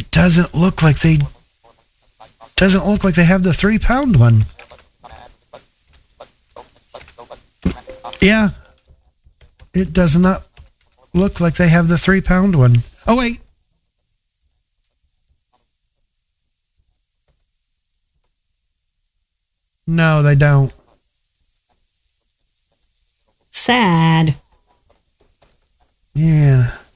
It doesn't look like they have the 3-pound one. Yeah. It does not look like they have the 3-pound one. Oh, wait. No, they don't. Sad. Yeah.